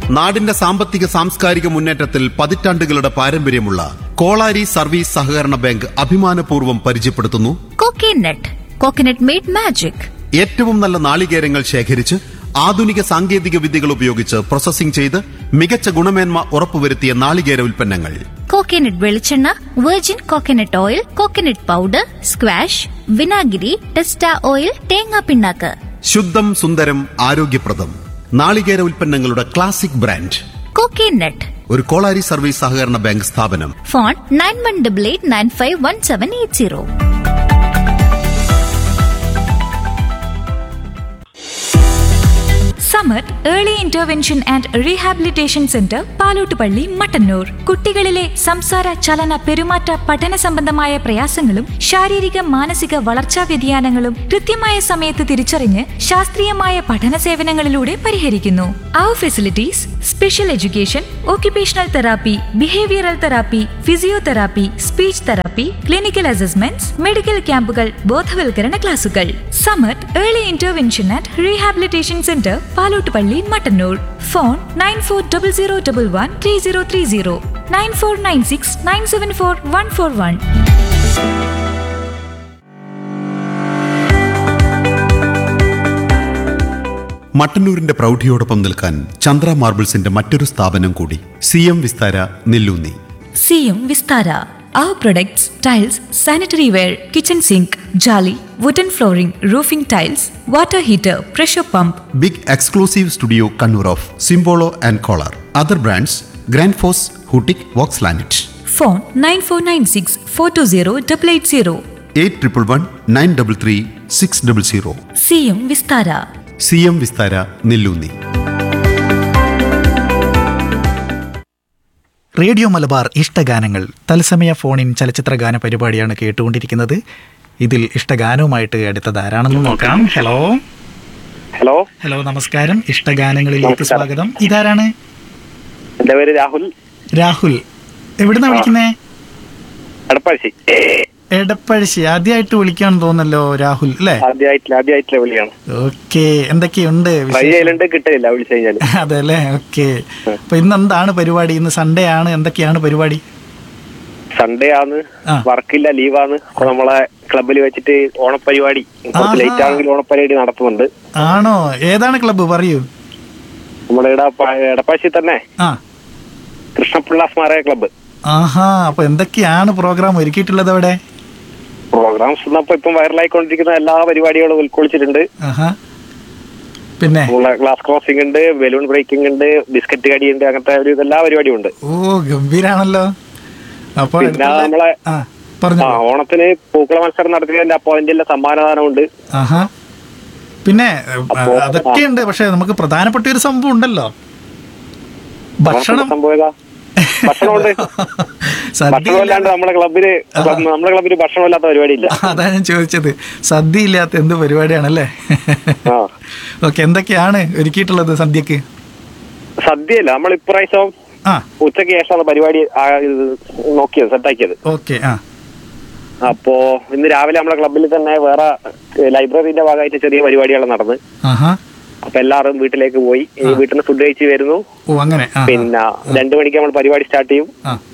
നാടിന്റെ സാമ്പത്തിക സാംസ്കാരിക മുന്നേറ്റത്തിൽ പതിറ്റാണ്ടുകളുടെ പാരമ്പര്യമുള്ള കോളാരി സർവീസ് സഹകരണ ബാങ്ക് അഭിമാനപൂർവ്വം പരിചയപ്പെടുത്തുന്നു കോക്കനട്ട് മെയ്ഡ് മാജിക്. ഏറ്റവും നല്ല നാളികേരങ്ങൾ ശേഖരിച്ച് ആധുനിക സാങ്കേതിക വിദ്യകൾ ഉപയോഗിച്ച് പ്രോസസ്സിംഗ് ചെയ്ത് മികച്ച ഗുണമേന്മ ഉറപ്പുവരുത്തിയ നാളികേര ഉൽപ്പന്നങ്ങൾ. കോക്കനട്ട് വെളിച്ചെണ്ണ, virgin coconut oil, coconut powder, squash, വിനാഗിരി, ടെസ്റ്റ ഓയിൽ, തേങ്ങാ പിണ്ണാക്ക്. ശുദ്ധം, സുന്ദരം, ആരോഗ്യപ്രദം നാളികേര ഉൽപ്പന്നങ്ങളുടെ ക്ലാസിക് ബ്രാൻഡ് കോക്കനട്ട്. ഒരു കോളാരി സർവീസ് സഹകരണ ബാങ്ക് സ്ഥാപനം. Phone 9188951780. Samar early intervention and rehabilitation centre, Palottupalli, Mattannur. കുട്ടികളിലെ സംസാര, ചലന, പെരുമാറ്റ, പഠന സംബന്ധമായ പ്രയാസങ്ങളും ശാരീരിക മാനസിക വളർച്ചാ വ്യതിയാനങ്ങളും കൃത്യമായ സമയത്ത് തിരിച്ചറിഞ്ഞ് ശാസ്ത്രീയമായ പഠന സേവനങ്ങളിലൂടെ പരിഹരിക്കുന്നു. അവർ facilities: special education, occupational therapy, behavioral therapy, physiotherapy, speech therapy, clinical assessments, medical ക്യാമ്പുകൾ, ബോധവൽക്കരണ ക്ലാസുകൾ. Samath early intervention and rehabilitation centre, Palottupalli, Mattannur. Phone 9400113030, 9496974141. മട്ടന്നൂരിന്റെ പ്രൗഢിയോടൊപ്പം നിൽക്കാൻ ചന്ദ്ര മാർബിൾസിന്റെ മറ്റൊരു സ്ഥാപനം കൂടി, CM Vistara, Nelloonni. CM Vistara. Our products: tiles, sanitary ware, kitchen sink, jolly, wooden flooring, roofing tiles, water heater, pressure pump. Big exclusive studio Kannur of സിംബോളോ and collar. Other brands: grand FOSS, ഹൂട്ടിക്, Woakes ലാനറ്റ്. Phone 9496420880. 8111933600. CM Vistara. CM Vistara, Nelloonni. Radio Malabar ഇഷ്ടഗാനങ്ങൾ തത്സമയ ഫോണിൻ ചലച്ചിത്ര ഗാന പരിപാടിയാണ് കേട്ടുകൊണ്ടിരിക്കുന്നത്. ഇതിൽ ഇഷ്ടഗാനവുമായിട്ട് അടുത്തത് ആരാണെന്ന് നോക്കാം. ഹലോ ഹലോ ഹലോ നമസ്കാരം. ഇഷ്ടഗാനങ്ങളിലേക്ക് സ്വാഗതം. ഇതാരാണ്? എന്റെ പേര് രാഹുൽ. രാഹുൽ, എവിടുന്നാ വിളിക്കുന്നേ? എടപ്പഴശ്ശി. എടപ്പഴശ്ശി. ആദ്യമായിട്ട് വിളിക്കാന്ന് തോന്നല്ലോ രാഹുൽ, അല്ലേ? ആദ്യമായിട്ടില്ല വിളിയാണ്. ഓക്കെ, എന്തൊക്കെയുണ്ട്? കിട്ടില്ല വിളിച്ചു കഴിഞ്ഞാൽ. അതെ അല്ലേ? ഓക്കെ. അപ്പൊ ഇന്ന് എന്താണ് പരിപാടി? ഇന്ന് സൺഡേ ആണ്. എന്തൊക്കെയാണ് പരിപാടി? സൺഡേ ആണ്, വർക്കില്ല, ലീവാണ്. അപ്പൊ നമ്മളെ ക്ലബിൽ വെച്ചിട്ട് ഓണപ്പരിപാടി, കുറച്ച് ലേറ്റ് ആണെങ്കിൽ ഓണപ്പരിപാടി നടത്തുന്നുണ്ട്. ആണോ? ഏതാണ് ക്ലബ്ബ്? പറയൂ. നമ്മുടെ എടപ്പഴശ്ശി തന്നെ കൃഷ്ണപിള്ള സ്മാരക ക്ലബ്ബ്. ആഹാ. അപ്പൊ എന്തൊക്കെയാണ് പ്രോഗ്രാം ഒരുക്കിയിട്ടുള്ളത് അവിടെ? പ്രോഗ്രാംസ് ഇപ്പം വൈറലായിക്കൊണ്ടിരിക്കുന്ന എല്ലാ പരിപാടികളും ഉൾക്കൊള്ളിച്ചിട്ടുണ്ട്. പിന്നെ ഗ്ലാസ് ക്രോസിംഗ് ഉണ്ട്, ബലൂൺ ബ്രേക്കിംഗ് ഉണ്ട്, ബിസ്ക്കറ്റ് കടി ഉണ്ട്, അങ്ങനത്തെ ഒരു എല്ലാ പരിപാടിയും ഉണ്ട്. ഓ, ഗംഭീരാണല്ലോ. അപ്പൊ പിന്നെ നമ്മളെ ഓണത്തിന് പൂക്കള മത്സരം നടത്തിയതിന്റെ അപ്പൊ അതിന്റെ എല്ലാം സമ്മാനദാനം ഉണ്ട്. പിന്നെ അതൊക്കെ ഉണ്ട്. പക്ഷെ നമുക്ക് പ്രധാനപ്പെട്ട ഒരു സംഭവം ഉണ്ടല്ലോ, ഭക്ഷണം. ഭക്ഷണമുണ്ട്. ഭക്ഷണമില്ലാണ്ട് നമ്മളെ ക്ലബില് ഭക്ഷണമില്ലാത്ത പരിപാടിയില്ല. അതാ ഞാൻ ചോദിച്ചത്, സദ്യ ഇല്ലാത്ത എന്ത് പരിപാടിയാണല്ലേ? ഓക്കെ, എന്തൊക്കെയാണ് ഒരുക്കിയിട്ടുള്ളത് സദ്യക്ക്? സദ്യയല്ല, നമ്മൾ ഇപ്രാവശ്യം ഉച്ചയ്ക്ക് ശേഷമാണ് പരിപാടി നോക്കിയത്, സെറ്റാക്കിയത്. ഓക്കെ. അപ്പോ ഇന്ന് രാവിലെ നമ്മളെ ക്ലബിൽ തന്നെ വേറെ ലൈബ്രറിന്റെ ഭാഗമായിട്ട് ചെറിയ പരിപാടികളാണ് നടന്ന്. അപ്പൊ എല്ലാവരും വീട്ടിലേക്ക് പോയി. വീട്ടിൽ നിന്ന് ഫുഡ് കഴിച്ച് വരുന്നു. പിന്നെ 2 മണിക്ക് നമ്മൾ പരിപാടി സ്റ്റാർട്ട് ചെയ്യും.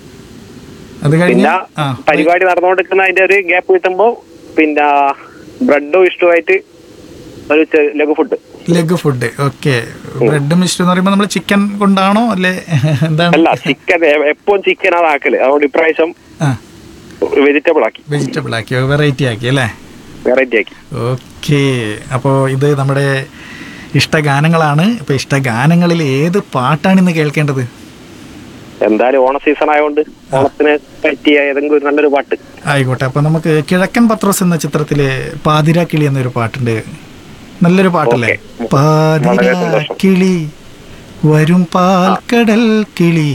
പിന്നെ പരിപാടി നടന്നുകൊണ്ടിരിക്കുന്ന അതിന്റെ ഒരു ഗ്യാപ്പ് കിട്ടുമ്പോ പിന്നെ ബ്രെഡും ഇഷ്ടമായിട്ട് ഒരു ലഘു ഫുഡ്. ഓക്കെ. ബ്രെഡും ഇഷ്ടം എന്ന് പറയുമ്പോ നമ്മള് ചിക്കൻ കൊണ്ടാണോ അല്ലെ? അല്ല, ചിക്കൻ എപ്പോഴും ചിക്കൻ ആണ് ആക്കല്. അതുകൊണ്ട് ഇപ്രാവശ്യം വെജിറ്റബിൾ ആക്കി, വെറൈറ്റി ആക്കി അല്ലേ? വെറൈറ്റി ആക്കി. ഓക്കെ. അപ്പോ ഇത് നമ്മുടെ ഇഷ്ടഗാനങ്ങളാണ്. ഇപ്പൊ ഇഷ്ടഗാനങ്ങളിൽ ഏത് പാട്ടാണ് ഇന്ന് കേൾക്കേണ്ടത്? എന്തായാലും ഓണ സീസൺ ആയതുകൊണ്ട് ഓണത്തിന് പറ്റിയ ഏതെങ്കിലും നല്ലൊരു പാട്ട് ആയിക്കോട്ടെ. അപ്പൊ നമുക്ക് കിഴക്കൻ പത്രോസ് എന്ന ചിത്രത്തിലെ പാതിരാക്കിളി എന്നൊരു പാട്ടുണ്ട്. നല്ലൊരു പാട്ടല്ലേ? പാതിരാക്കിളി വരും പാൽക്കടൽ കിളി,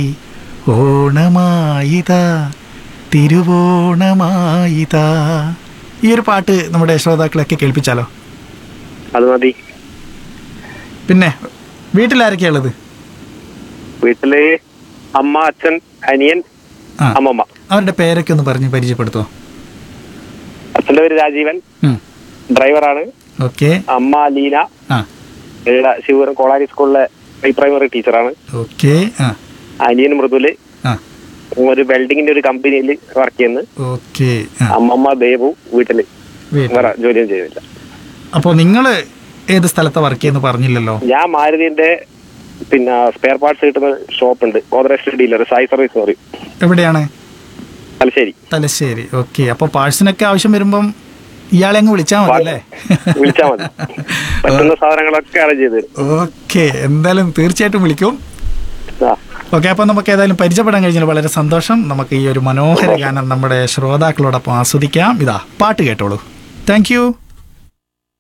ഓണമായിതാ തിരുവോണമായിതാ. ഈ ഒരു പാട്ട് നമ്മുടെ ശ്രോതാക്കളൊക്കെ കേൾപ്പിച്ചാലോ? അത് മതി. പിന്നെ വീട്ടിലാരൊക്കെയാ ഉള്ളത്? വീട്ടില് അമ്മ, അച്ഛൻ, അനിയൻ, അമ്മമ്മ. അവരുടെ പേരൊക്കെ ഒന്ന് പറഞ്ഞ് പരിചയപ്പെടുത്തോ? അച്ഛന്റെ പേര് രാജീവൻ, ഡ്രൈവറാണ്. ഓക്കെ. അമ്മ ലീന, ശിവപുരം കോളാരി സ്കൂളിലെ പ്രീ പ്രൈമറി ടീച്ചറാണ്. ഓക്കെ. അനിയൻ മൃദുല് ഒരു വെൽഡിങ്ങിന്റെ ഒരു കമ്പനിയിൽ വർക്ക് ചെയ്യുന്നു. ഓക്കെ. അമ്മമ്മ ദേവു വീട്ടില് വേറെ ജോലിയും ചെയ്യുന്നില്ല. അപ്പൊ നിങ്ങള് ഏത് സ്ഥലത്താ വർക്ക് ചെയ്യുന്നു പറഞ്ഞില്ലല്ലോ? ഞാൻ മാരുതിന്റെ പിന്നെ സ്പെയർ പാർട്സ് കിട്ടുന്ന ഷോപ്പ് ഉണ്ട്, ഓതറൈസ്ഡ് ഡീലർ, സായി സർവീസ് പറയും. എവിടെയാണ്? തലശ്ശേരി. തലശ്ശേരി. ഓക്കെ. അപ്പൊ പാർട്സിനൊക്കെ ആവശ്യം വരുമ്പം ഇയാളെ അങ്ങ് വിളിച്ചാൽ മതി അല്ലേ? വിളിച്ചാൽ മതി, പറ്റുന്ന സാധനങ്ങളൊക്കെ അറേഞ്ച് ചെയ്ത് തരും. ഓക്കെ, എന്തായാലും തീർച്ചയായിട്ടും വിളിക്കും. ഓക്കെ, അപ്പൊ നമുക്ക് ഏതായാലും പരിചയപ്പെടാൻ കഴിഞ്ഞാൽ വളരെ സന്തോഷം. നമുക്ക് ഈ ഒരു മനോഹര ഗാനം നമ്മുടെ ശ്രോതാക്കളോടൊപ്പം ആസ്വദിക്കാം. ഇതാ പാട്ട് കേട്ടോളൂ. Thank you.